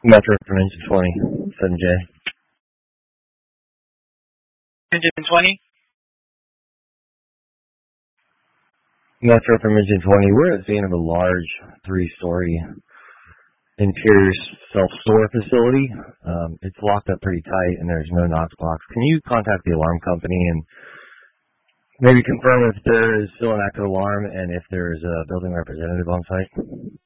Metro from Engine 20, 7J. Engine 20? Metro from Engine 20. We're at the end of a large 3-story interior self-store facility. It's locked up pretty tight and there's no Knox box. Can you contact the alarm company and maybe confirm if there is still an active alarm and if there is a building representative on site?